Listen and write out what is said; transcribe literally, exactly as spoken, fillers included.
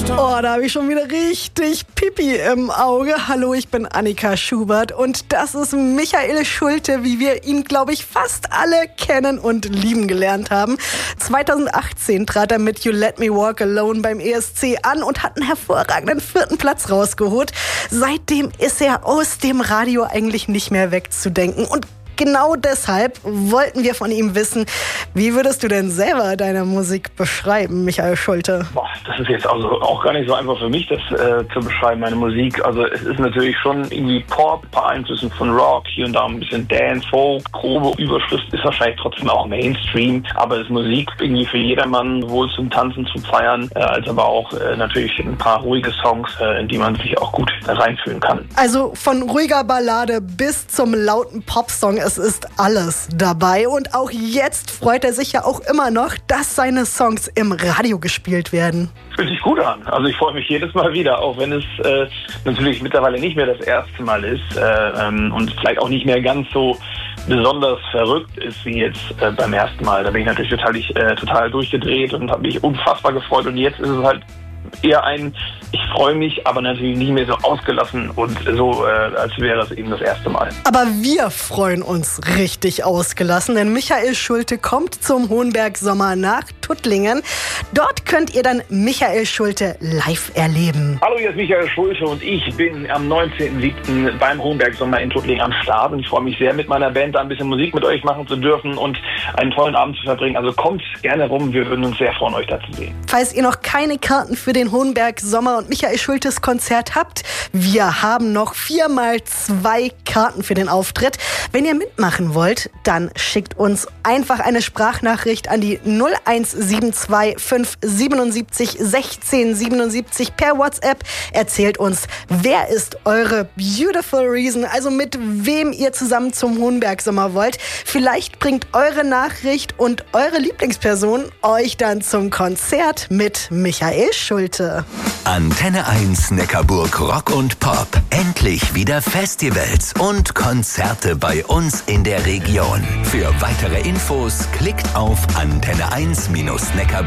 Oh, da habe ich schon wieder richtig Pipi im Auge. Hallo, ich bin Annika Schubert und das ist Michael Schulte, wie wir ihn, glaube ich, fast alle kennen und lieben gelernt haben. zweitausendachtzehn trat er mit You Let Me Walk Alone beim E S C an und hat einen hervorragenden vierten Platz rausgeholt. Seitdem ist er aus dem Radio eigentlich nicht mehr wegzudenken und genau deshalb wollten wir von ihm wissen, wie würdest du denn selber deine Musik beschreiben, Michael Schulte? Boah, das ist jetzt also auch gar nicht so einfach für mich, das äh, zu beschreiben, meine Musik. Also es ist natürlich schon irgendwie Pop, ein paar Einflüsse von Rock, hier und da ein bisschen Dance, Folk, grobe Überschrift ist wahrscheinlich trotzdem auch Mainstream, aber es ist Musik irgendwie für jedermann, sowohl zum Tanzen, zum Feiern, äh, als aber auch äh, natürlich ein paar ruhige Songs, äh, in die man sich auch gut reinfühlen kann. Also von ruhiger Ballade bis zum lauten Popsong, es ist alles dabei und auch jetzt freut er sich ja auch immer noch, dass seine Songs im Radio gespielt werden. Fühlt sich gut an. Also ich freue mich jedes Mal wieder, auch wenn es äh, natürlich mittlerweile nicht mehr das erste Mal ist äh, ähm, und vielleicht auch nicht mehr ganz so besonders verrückt ist wie jetzt äh, beim ersten Mal. Da bin ich natürlich total, ich, äh, total durchgedreht und habe mich unfassbar gefreut und jetzt ist es halt eher ein, ich freue mich, aber natürlich nicht mehr so ausgelassen und so, äh, als wäre es eben das erste Mal. Aber wir freuen uns richtig ausgelassen, denn Michael Schulte kommt zum Hohenberg Sommer nach Tuttlingen. Dort könnt ihr dann Michael Schulte live erleben. Hallo, hier ist Michael Schulte und ich bin am neunzehnten siebten beim Hohenberg Sommer in Tuttlingen am Start und ich freue mich sehr, mit meiner Band da ein bisschen Musik mit euch machen zu dürfen und einen tollen Abend zu verbringen. Also kommt gerne rum, wir würden uns sehr freuen, euch da zu sehen. Falls ihr noch keine Karten für den Hohenberg Sommer und Michael Schultes Konzert habt, wir haben noch vier mal zwei Karten für den Auftritt. Wenn ihr mitmachen wollt, dann schickt uns einfach eine Sprachnachricht an die null eins sieben zwei fünf siebenundsiebzig sechzehn siebenundsiebzig per WhatsApp. Erzählt uns, wer ist eure Beautiful Reason, also mit wem ihr zusammen zum Hohenberg Sommer wollt. Vielleicht bringt eure Nachricht und eure Lieblingsperson euch dann zum Konzert mit Michael Schulte. Antenne eins Neckarburg Rock und Pop. Endlich wieder Festivals und Konzerte bei uns in der Region. Für weitere Infos klickt auf antenne eins Neckarburg.